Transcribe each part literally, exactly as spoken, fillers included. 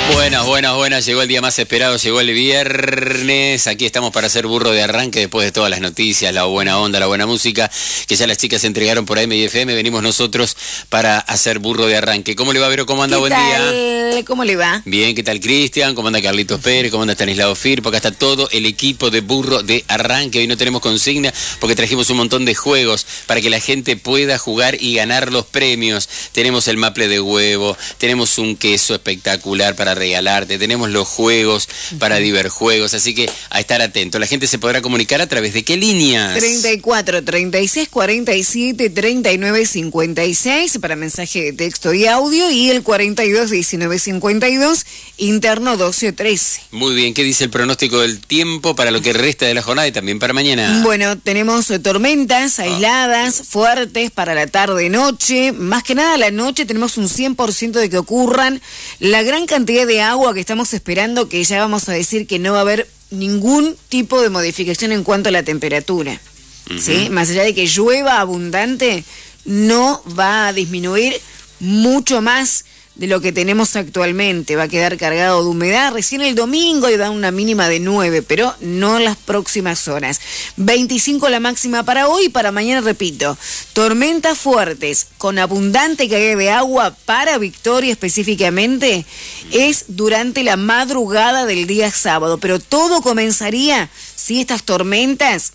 Buenas, buenas, buenas. Llegó el día más esperado, llegó el viernes. Aquí estamos para hacer burro de arranque después de todas las noticias, la buena onda, la buena música, que ya las chicas se entregaron por A M y F M. Venimos nosotros para hacer burro de arranque. ¿Cómo le va, Vero? ¿Cómo anda? ¿Qué Buen tal? día. ¿Cómo le va? Bien, ¿qué tal, Cristian? ¿Cómo anda Carlitos Pérez? ¿Cómo anda Stanislao Firpo? Acá está todo el equipo de burro de arranque. Hoy no tenemos consigna porque trajimos un montón de juegos para que la gente pueda jugar y ganar los premios. Tenemos el maple de huevo, tenemos un queso espectacular para regalarte, tenemos los juegos para diverjuegos, así que a estar atento. La gente se podrá comunicar a través de qué líneas. treinta y cuatro, treinta y seis, cuarenta y siete, treinta y nueve, cincuenta y seis para mensaje de texto y audio, y el cuarenta y dos, diecinueve, cincuenta y dos, interno doce, trece. Muy bien, ¿qué dice el pronóstico del tiempo para lo que resta de la jornada y también para mañana? Bueno, tenemos eh, tormentas aisladas, fuertes para la tarde-noche. Más que nada la noche tenemos un cien por ciento de que ocurran. La gran cantidad de agua que estamos esperando, que ya vamos a decir que no va a haber ningún tipo de modificación en cuanto a la temperatura. Uh-huh. ¿Sí? Más allá de que llueva abundante, no va a disminuir mucho más de lo que tenemos actualmente. Va a quedar cargado de humedad. Recién el domingo y da una mínima de nueve, pero no en las próximas horas. veinticinco la máxima para hoy. Para mañana, repito, tormentas fuertes con abundante caída de agua para Victoria específicamente es durante la madrugada del día sábado, pero todo comenzaría, si estas tormentas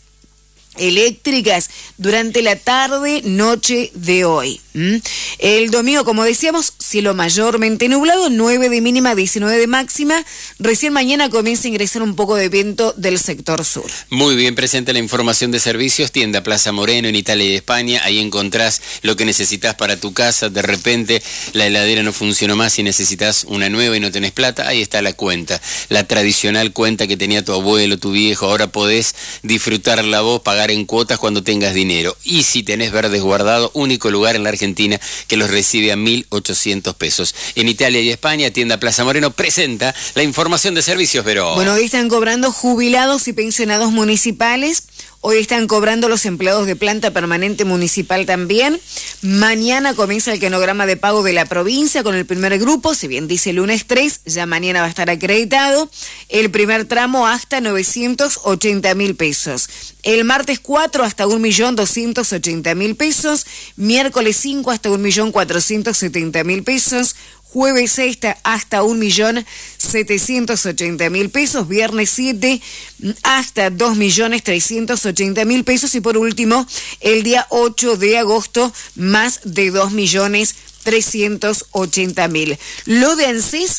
eléctricas, durante la tarde, noche de hoy. ¿Mm? El domingo, como decíamos, cielo mayormente nublado, nueve de mínima, diecinueve de máxima. Recién mañana comienza a ingresar un poco de viento del sector sur. Muy bien, presente la información de servicios. Tienda Plaza Moreno en Italia y España. Ahí encontrás lo que necesitas para tu casa. De repente la heladera no funcionó más y necesitas una nueva y no tenés plata. Ahí está la cuenta. La tradicional cuenta que tenía tu abuelo, tu viejo. Ahora podés disfrutarla vos, pagar en cuotas cuando tengas dinero. Y si tenés verdes guardado, único lugar en la Argentina que los recibe a mil ochocientos pesos. En Italia y España, Tienda Plaza Moreno presenta la información de servicios, Vero. Bueno, hoy están cobrando jubilados y pensionados municipales. Hoy están cobrando los empleados de planta permanente municipal también. Mañana comienza el cronograma de pago de la provincia con el primer grupo, si bien dice lunes tres, ya mañana va a estar acreditado. El primer tramo hasta novecientos ochenta mil pesos. El martes cuatro hasta un millón doscientos ochenta mil pesos. Miércoles cinco hasta un millón cuatrocientos setenta mil pesos. Jueves seis hasta un millón setecientos ochenta mil pesos, viernes siete hasta dos millones trescientos ochenta mil pesos y por último el día ocho de agosto más de dos millones trescientos ochenta mil. Lo de ANSES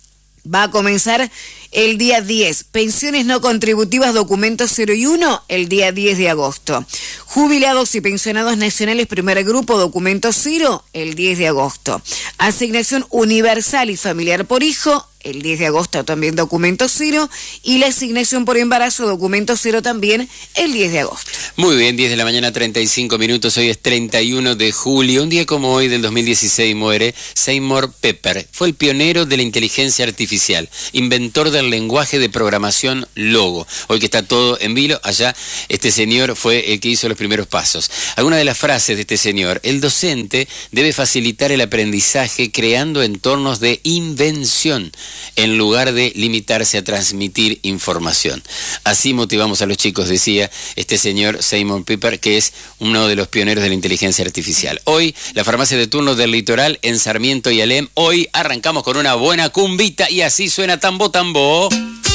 va a comenzar el día diez. Pensiones no contributivas, documentos cero y uno, el día diez de agosto. Jubilados y pensionados nacionales, primer grupo, documento cero, el diez de agosto. Asignación universal y familiar por hijo, el diez de agosto también documento cero. Y la asignación por embarazo, documento cero también, el diez de agosto. Muy bien, diez de la mañana, treinta y cinco minutos. Hoy es treinta y uno de julio. Un día como hoy del dos mil dieciséis muere Seymour Papert. Fue el pionero de la inteligencia artificial, inventor del lenguaje de programación Logo. Hoy que está todo en vilo, allá este señor fue el que hizo los primeros pasos. Algunas de las frases de este señor: el docente debe facilitar el aprendizaje creando entornos de invención en lugar de limitarse a transmitir información. Así motivamos a los chicos, decía este señor Seymour Papert, que es uno de los pioneros de la inteligencia artificial. Hoy, la farmacia de turno del litoral en Sarmiento y Alem. Hoy arrancamos con una buena cumbita y así suena Tambo Tambo.